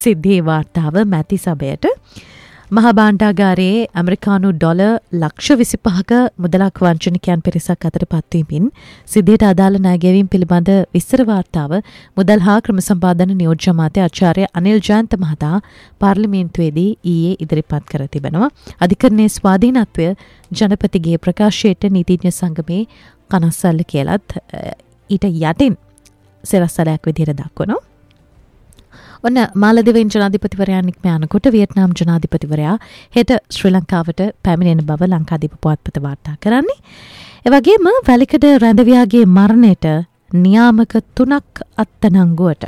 සිද්ධියේ වාර්තාව මැති සභයට මහා භාණ්ඩාගාරයේ ඇමරිකානු ඩොලර් ලක්ෂ 25ක මුදලක් වංචනිකයන් පිරිසක් අතට පත්වීමෙන් සිද්ධියට අදාළ ණය ගෙවීම පිළිබඳ විස්තර වාර්තාව මුදල් හා ක්‍රම සම්පාදන නියෝජ්‍ය අමාත්‍ය ආචාර්ය අනිල් ජයන්ත මහතා පාර්ලිමේන්තුවේදී ඊයේ ඉදිරිපත් කර තිබෙනවා. අධිකරණයේ ස්වාධීනත්වය ජනපතිගේ ප්‍රකාශයට නීතිඥ සංගමේ කනස්සල්ල කියලත් ඊට යටින් සෙරස්සලයක් විදිහට දක්වනවා. ඔන්න මාලදිවයින් ජනාධිපතිවරයා නික්ම යනකොට වියට්නාම් ජනාධිපතිවරයා හෙට ශ්‍රී ලංකාවට පැමිණෙන බව ලංකාදීප පුවත්පත වාර්තා කරන්නේ. ඒ වගේම වැලිකඩ රැඳවියාගේ මරණයට නියාමක 3ක් අත්අඩංගුවට.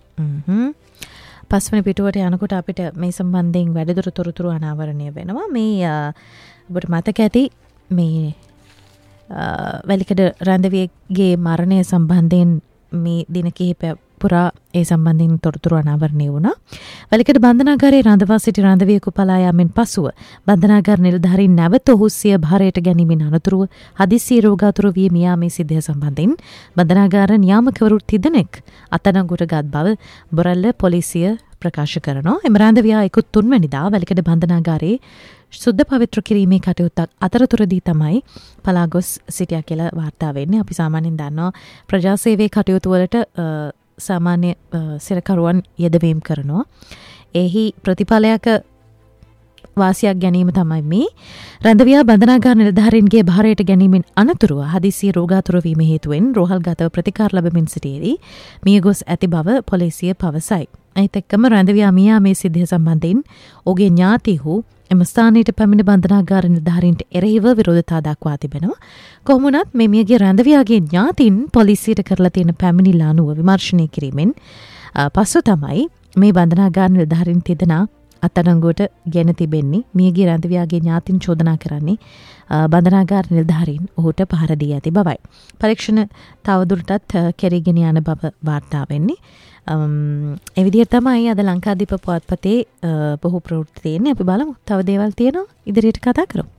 පස්වෙනි පිටුවට යනකොට අපිට මේ සම්බන්ධයෙන් වැඩිදුර තොරතුරු අනාවරණය වෙනවා. මේ ඔබට මතක ඇති මේ වැලිකඩ රැඳවියාගේ මරණය සම්බන්ධයෙන් මේ දින කිහිපය පුරා ඒ සම්බන්ධයෙන් තොරතුරු අනාවරණය වුණා. වැලිකඩ බන්ධනාගාරයේ රඳවා සිටි රඳවියෙකු පලා යාමෙන් පසුව බන්ධනාගාර නිලධාරීන් නැවත ඔහු සිය භාරයට ගැනීමෙන් අනතුරුව හදිසි රෝගාතුර වී මියාමේ සිද්ධිය සම්බන්ධයෙන් බන්ධනාගාර නියාමකවරු 3 දෙනෙක් අත්අඩංගුවට ගත් බව බොරැල්ල පොලිසිය ප්‍රකාශ කරනවා. එම රඳවියා 3 වෙනිදා වැලිකඩ බන්ධනාගාරයේ සුද්ධ පවිත්‍ර කිරීමේ කටයුත්තක් අතරතුරදී තමයි පලා ගොස් සිටියා කියලා වාර්තා වෙන්නේ. අපි සාමාන්‍යයෙන් දන්නවා ප්‍රජාසේවයේ කටයුතු වලට සාමාන්‍ය සිරකරුවන් යෙදවීම් කරනවා. එහි ප්‍රතිඵලයක වාසියක් ගැනීම තමයි මේ රැඳවියා බන්ධනාගාර නිලධාරීන්ගේ භාරයට ගැනීමෙන් අනතුරුව හදිසි රෝගාතුර වීම හේතුවෙන් රෝහල්ගතව ප්‍රතිකාර ලැබමින් සිටියේදී මියගොස් ඇති බව පොලිසිය පවසයි. ඒත් එක්කම රැඳවියා මියාමේ සිද්ධිය සම්බන්ධයෙන් ඔහුගේ ඥාතීහු එම ස්ථානයට පැමිණ බන්ධනාගාර නිලධාරීන්ට එරෙහිව විරෝධතා දක්වා තිබෙනවා. කොහොම වුණත් මේ මියගේ රැඳවියාගේ ඥාතීන් පොලිසියට කරලා තියෙන පැමිණිල්ල අනුව විමර්ශනය කිරීමෙන් පසු තමයි මේ බන්ධනාගාර නිලධාරීන් තිදෙනා අත්අඩංගුවට ගෙන තිබෙන්නේ. මියගේ රැඳවියාගේ ඥාතීන් චෝදනා කරන්නේ බන්ධනාගාර නිලධාරීන් ඔහුට පහර දී ඇති බවයි. පරීක්ෂණ තවදුරටත් කෙරීගෙන යන බව වාර්තා වෙන්නේ. ඒ විදිහට තමයි අද ලංකාදීප පුවත්පතේ බොහෝ ප්‍රවෘත්ති තියෙන්නේ. අපි බලමු තව දේවල් තියෙනවා ඉදිරියට කතා කරමු.